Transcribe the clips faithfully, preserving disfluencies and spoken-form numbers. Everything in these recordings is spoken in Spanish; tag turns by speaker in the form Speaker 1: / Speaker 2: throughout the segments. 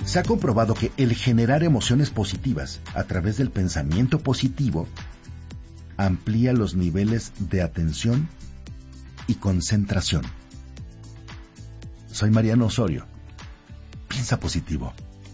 Speaker 1: Se ha comprobado que el generar emociones positivas a través del pensamiento positivo amplía los niveles de atención y concentración. Soy Mariano Osorio. Piensa positivo.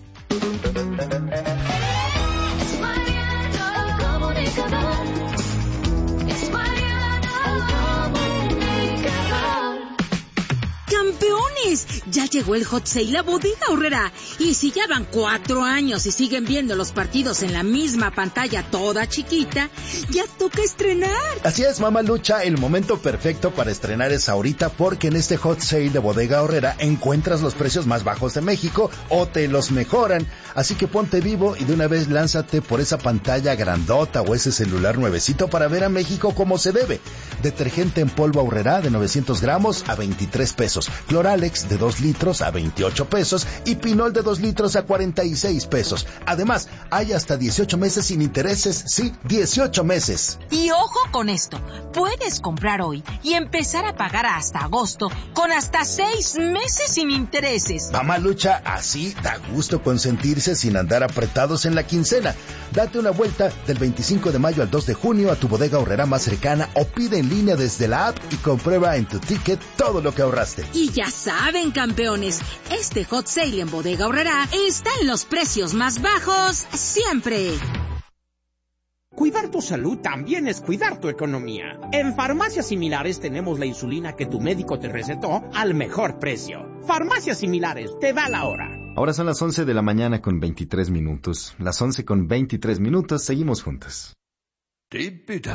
Speaker 2: Es Mariano el comunicador. Es Mariano el comunicador.
Speaker 3: ¡Campeones! Ya llegó el Hot Sale a Bodega Aurrerá. Y si ya van cuatro años y siguen viendo los partidos en la misma pantalla toda chiquita, ya toca estrenar.
Speaker 1: Así es, Mamalucha, el momento perfecto para estrenar es ahorita, porque en este Hot Sale de Bodega Aurrerá encuentras los precios más bajos de México o te los mejoran. Así que ponte vivo y de una vez lánzate por esa pantalla grandota o ese celular nuevecito para ver a México como se debe. Detergente en polvo Aurrerá de novecientos gramos a veintitrés pesos. Cloralex de dos litros a veintiocho pesos y Pinol de dos litros a cuarenta y seis pesos. Además, hay hasta dieciocho meses sin intereses. Sí, dieciocho meses.
Speaker 3: Y ojo con esto, puedes comprar hoy y empezar a pagar hasta agosto con hasta seis meses sin intereses.
Speaker 1: Mamalucha, así da gusto consentirse sin andar apretados en la quincena. Date una vuelta del veinticinco de mayo al dos de junio a tu Bodega Aurrerá más cercana o pide en línea desde la app y comprueba en tu ticket todo lo que ahorraste.
Speaker 3: Y ya saben, campeones, este Hot Sale en Bodega Aurrerá está en los precios más bajos siempre.
Speaker 4: Cuidar tu salud también es cuidar tu economía. En Farmacias Similares tenemos la insulina que tu médico te recetó al mejor precio. Farmacias Similares, te da la hora.
Speaker 5: Ahora son las once de la mañana con veintitrés minutos. Las once con veintitrés minutos, seguimos juntos.